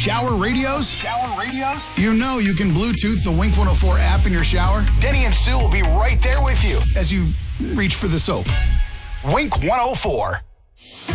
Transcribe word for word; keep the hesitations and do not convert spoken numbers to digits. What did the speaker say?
shower radios? Shower radios? You know you can Bluetooth the Wink one oh four app in your shower Denny and Sue will be right there with you as you reach for the soap. Wink one oh four.